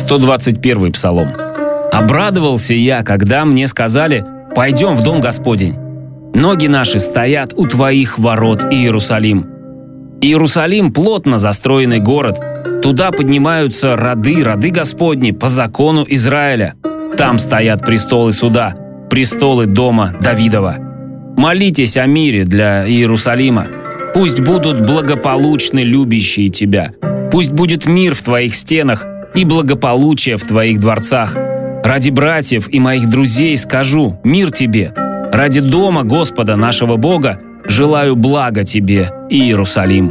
121 псалом. «Обрадовался я, когда мне сказали: пойдем в дом Господень. Ноги наши стоят у твоих ворот, Иерусалим. Иерусалим – плотно застроенный город. Туда поднимаются роды Господни по закону Израиля. Там стоят престолы суда, престолы дома Давидова. Молитесь о мире для Иерусалима. Пусть будут благополучны любящие тебя. Пусть будет мир в твоих стенах и благополучие в твоих дворцах. Ради братьев и моих друзей скажу: мир тебе. Ради дома Господа нашего Бога желаю блага тебе, Иерусалим».